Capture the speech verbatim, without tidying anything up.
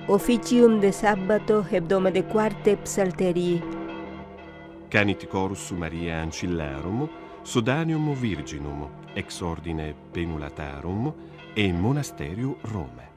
Officium de Sabbato hebdomade quarte psalterii. Canit chorus Maria Ancillarum, Sodanium Virginum, ex ordine Penulatarum, e Monasterium Rome.